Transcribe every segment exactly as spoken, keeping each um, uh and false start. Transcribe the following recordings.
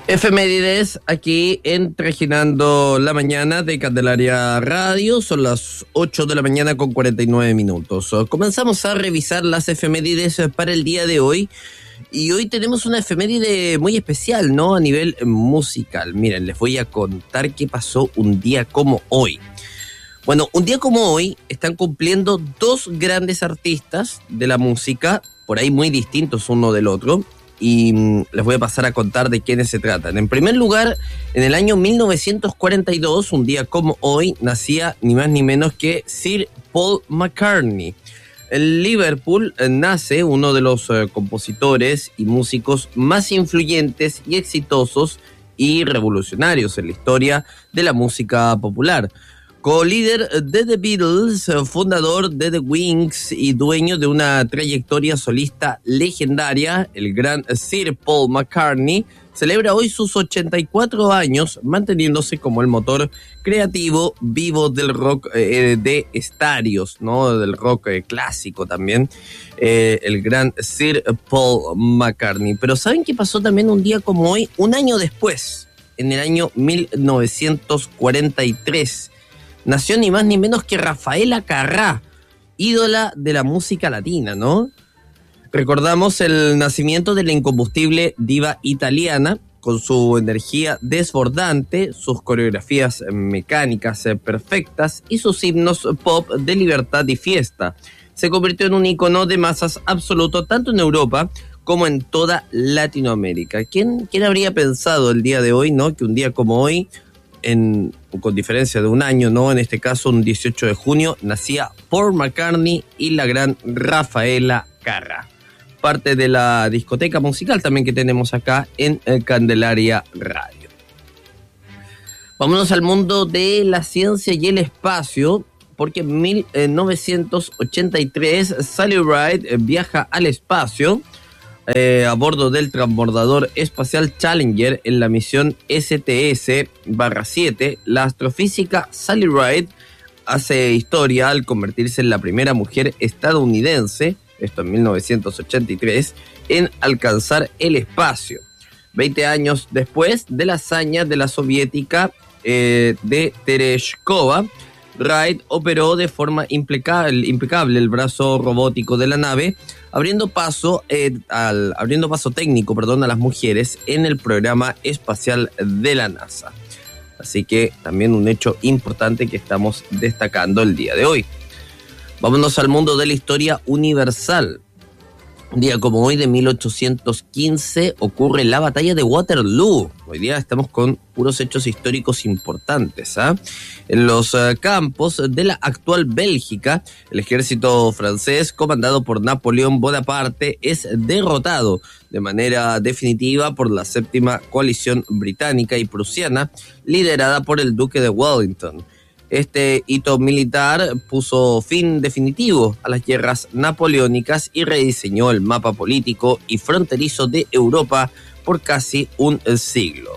Efemérides aquí en Trajinando la Mañana de Candelaria Radio. Son las ocho de la mañana con cuarenta y nueve minutos. Comenzamos a revisar las efemérides para el día de hoy. Y hoy tenemos una efeméride muy especial, ¿no? A nivel musical. Miren, les voy a contar qué pasó un día como hoy. Bueno, un día como hoy están cumpliendo dos grandes artistas de la música, por ahí muy distintos uno del otro. Y les voy a pasar a contar de quiénes se tratan. En primer lugar, en el año mil novecientos cuarenta y dos, un día como hoy, nacía ni más ni menos que Sir Paul McCartney. En Liverpool eh, nace uno de los eh, compositores y músicos más influyentes y exitosos y revolucionarios en la historia de la música popular. Co-líder de The Beatles, fundador de The Wings y dueño de una trayectoria solista legendaria, el gran Sir Paul McCartney celebra hoy sus ochenta y cuatro años, manteniéndose como el motor creativo vivo del rock eh, de estadios, ¿no? Del rock eh, clásico también, eh, el gran Sir Paul McCartney. Pero ¿saben qué pasó también un día como hoy? Un año después, en el año mil novecientos cuarenta y tres, nació ni más ni menos que Rafaela Carrà, ídola de la música latina, ¿no? Recordamos el nacimiento de la incombustible diva italiana, con su energía desbordante, sus coreografías mecánicas perfectas y sus himnos pop de libertad y fiesta. Se convirtió en un ícono de masas absoluto tanto en Europa como en toda Latinoamérica. ¿Quién, quién habría pensado el día de hoy, ¿no? Que un día como hoy, En, con diferencia de un año, ¿no? En este caso, un dieciocho de junio, nacía Paul McCartney y la gran Rafaela Carrà. Parte de la discoteca musical también que tenemos acá en Candelaria Radio. Vámonos al mundo de la ciencia y el espacio, porque en mil novecientos ochenta y tres Sally Ride viaja al espacio Eh, a bordo del transbordador espacial Challenger en la misión S T S siete. La astrofísica Sally Ride hace historia al convertirse en la primera mujer estadounidense, esto en mil novecientos ochenta y tres, en alcanzar el espacio. veinte años después de la hazaña de la soviética eh, de Tereshkova, Ride operó de forma impecable, impecable el brazo robótico de la nave, abriendo paso eh, al abriendo paso técnico, perdón, a las mujeres en el programa espacial de la NASA. Así que también un hecho importante que estamos destacando el día de hoy. Vámonos al mundo de la historia universal. Un día como hoy de mil ochocientos quince ocurre la batalla de Waterloo. Hoy día estamos con puros hechos históricos importantes, ¿eh? En los uh, campos de la actual Bélgica, el ejército francés, comandado por Napoleón Bonaparte, es derrotado de manera definitiva por la séptima coalición británica y prusiana, liderada por el duque de Wellington. Este hito militar puso fin definitivo a las guerras napoleónicas y rediseñó el mapa político y fronterizo de Europa por casi un siglo.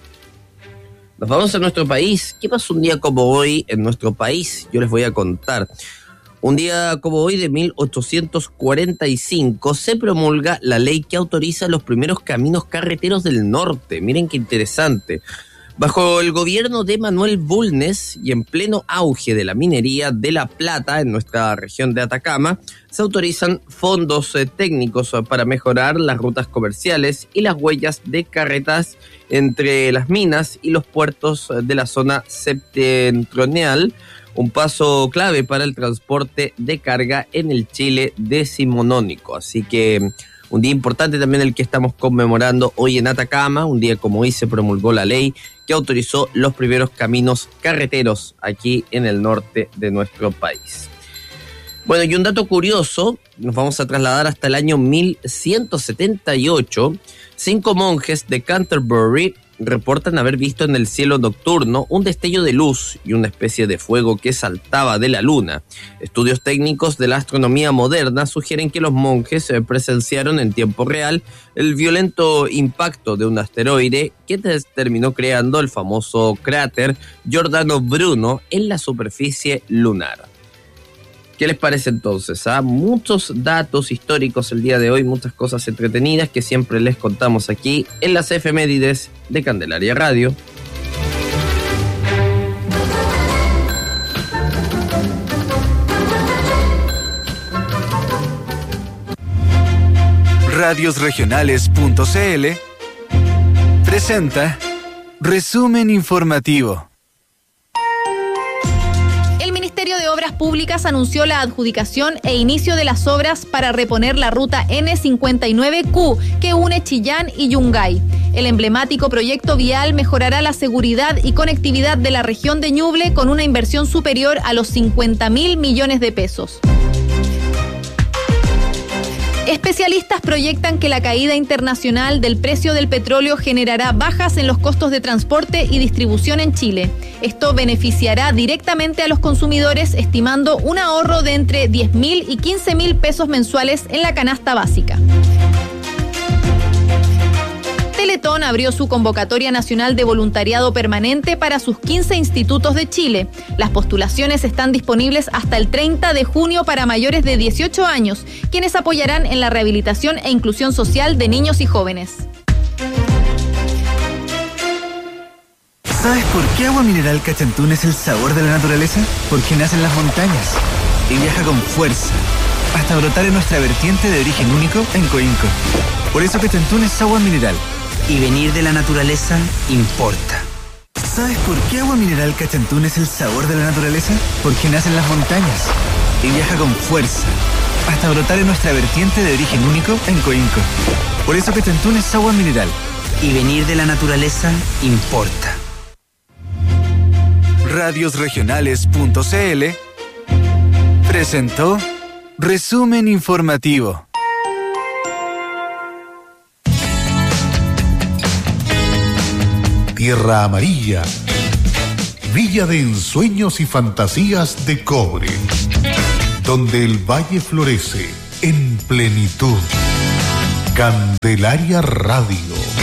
Nos vamos a nuestro país. ¿Qué pasó un día como hoy en nuestro país? Yo les voy a contar. Un día como hoy de mil ochocientos cuarenta y cinco se promulga la ley que autoriza los primeros caminos carreteros del norte. Miren qué interesante. Bajo el gobierno de Manuel Bulnes y en pleno auge de la minería de la plata en nuestra región de Atacama, se autorizan fondos eh, técnicos para mejorar las rutas comerciales y las huellas de carretas entre las minas y los puertos de la zona septentrional, un paso clave para el transporte de carga en el Chile decimonónico. Así que un día importante también el que estamos conmemorando hoy en Atacama. Un día como hoy se promulgó la ley que autorizó los primeros caminos carreteros aquí en el norte de nuestro país. Bueno, y un dato curioso, nos vamos a trasladar hasta el año mil ciento setenta y ocho. Cinco monjes de Canterbury reportan haber visto en el cielo nocturno un destello de luz y una especie de fuego que saltaba de la luna. Estudios técnicos de la astronomía moderna sugieren que los monjes presenciaron en tiempo real el violento impacto de un asteroide que terminó creando el famoso cráter Giordano Bruno en la superficie lunar. ¿Qué les parece entonces? ¿Ah? Muchos datos históricos el día de hoy, muchas cosas entretenidas que siempre les contamos aquí en las efemérides de Candelaria Radio. radios regionales punto c l presenta Resumen Informativo. El Ministerio de Obras Públicas anunció la adjudicación e inicio de las obras para reponer la ruta ene cincuenta y nueve Q que une Chillán y Yungay. El emblemático proyecto vial mejorará la seguridad y conectividad de la región de Ñuble con una inversión superior a los cincuenta mil millones de pesos. Especialistas proyectan que la caída internacional del precio del petróleo generará bajas en los costos de transporte y distribución en Chile. Esto beneficiará directamente a los consumidores, estimando un ahorro de entre diez mil y quince mil pesos mensuales en la canasta básica. Teletón abrió su convocatoria nacional de voluntariado permanente para sus quince institutos de Chile. Las postulaciones están disponibles hasta el treinta de junio para mayores de dieciocho años, quienes apoyarán en la rehabilitación e inclusión social de niños y jóvenes. ¿Sabes por qué Agua Mineral Cachantún es el sabor de la naturaleza? Porque nace en las montañas y viaja con fuerza hasta brotar en nuestra vertiente de origen único en Coinco. Por eso Cachantún es agua mineral. Y venir de la naturaleza importa. ¿Sabes por qué Agua Mineral Cachantún es el sabor de la naturaleza? Porque nace en las montañas y viaja con fuerza hasta brotar en nuestra vertiente de origen único en Coinco. Por eso Cachantún es agua mineral. Y venir de la naturaleza importa. radios regionales punto c l presentó Resumen Informativo. Tierra Amarilla, villa de ensueños y fantasías de cobre, donde el valle florece en plenitud. Candelaria Radio.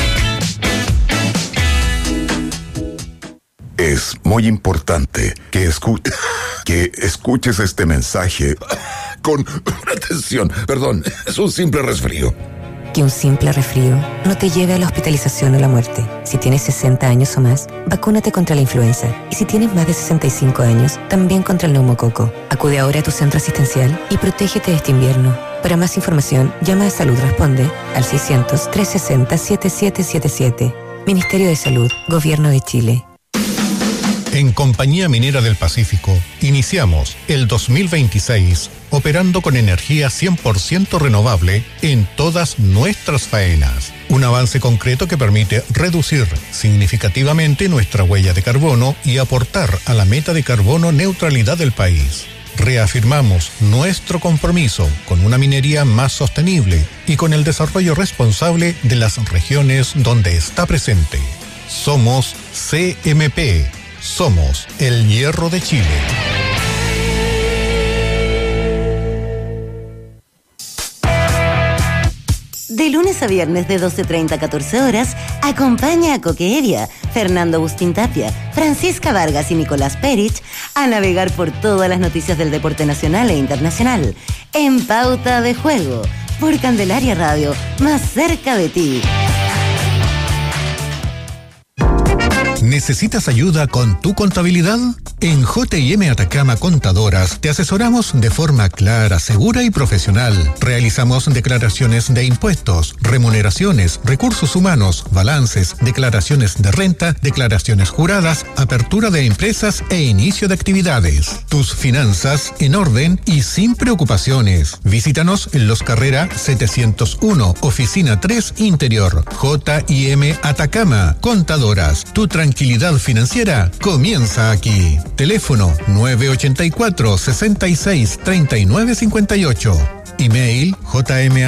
Es muy importante que, escu- que escuches este mensaje con atención. Perdón, es un simple resfrío. Que un simple resfrío no te lleve a la hospitalización o la muerte. Si tienes sesenta años o más, vacúnate contra la influenza. Y si tienes más de sesenta y cinco años, también contra el neumococo. Acude ahora a tu centro asistencial y protégete este invierno. Para más información, llama a Salud Responde al seiscientos, trescientos sesenta, setenta y siete setenta y siete. Ministerio de Salud, Gobierno de Chile. En Compañía Minera del Pacífico, iniciamos el dos mil veintiséis operando con energía cien por ciento renovable en todas nuestras faenas. Un avance concreto que permite reducir significativamente nuestra huella de carbono y aportar a la meta de carbono neutralidad del país. Reafirmamos nuestro compromiso con una minería más sostenible y con el desarrollo responsable de las regiones donde está presente. Somos C M P. Somos el Hierro de Chile. De lunes a viernes de doce treinta a catorce horas, acompaña a Coque Evia, Fernando Agustín Tapia, Francisca Vargas y Nicolás Perich a navegar por todas las noticias del deporte nacional e internacional en Pauta de Juego, por Candelaria Radio, más cerca de ti. ¿Necesitas ayuda con tu contabilidad? En J y M Atacama Contadoras te asesoramos de forma clara, segura y profesional. Realizamos declaraciones de impuestos, remuneraciones, recursos humanos, balances, declaraciones de renta, declaraciones juradas, apertura de empresas e inicio de actividades. Tus finanzas en orden y sin preocupaciones. Visítanos en Los Carrera setecientos uno, Oficina tres Interior. J y M Atacama Contadoras. Tu tranquilidad financiera comienza aquí. Teléfono nueve ochenta y cuatro, sesenta y seis, treinta y nueve cincuenta y ocho. Email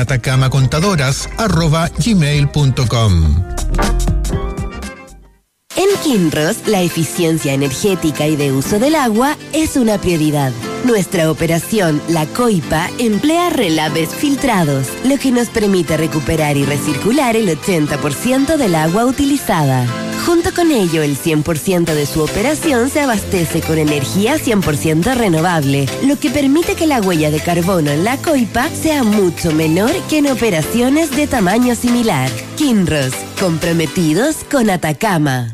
jmatacamacontadoras arroba gmail punto com. En Kinross, la eficiencia energética y de uso del agua es una prioridad. Nuestra operación, la Coipa, emplea relaves filtrados, lo que nos permite recuperar y recircular el ochenta por ciento del agua utilizada. Junto con ello, el cien por ciento de su operación se abastece con energía cien por ciento renovable, lo que permite que la huella de carbono en la Coipa sea mucho menor que en operaciones de tamaño similar. Kinross, comprometidos con Atacama.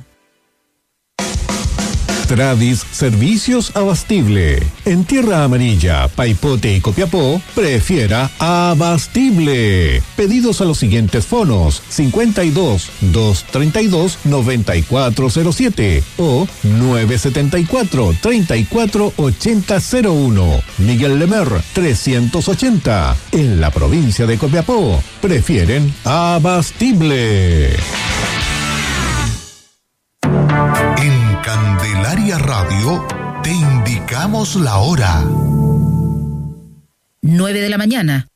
Tradis Servicios Abastible. En Tierra Amarilla, Paipote y Copiapó, prefiera Abastible. Pedidos a los siguientes fonos: cincuenta y dos, doscientos treinta y dos, noventa y cuatro cero siete o nueve setenta y cuatro, treinta y cuatro ochenta cero uno. Miguel Lemer, trescientos ochenta. En la provincia de Copiapó, prefieren Abastible. En Candelaria Radio te indicamos la hora. nueve de la mañana,